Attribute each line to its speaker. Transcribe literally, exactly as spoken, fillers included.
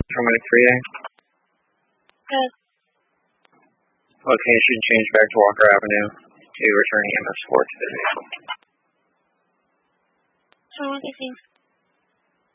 Speaker 1: Paramedic three A.
Speaker 2: Good.
Speaker 1: Location change back to Walker Avenue to return E M S four to the vehicle.
Speaker 2: So, what do you think?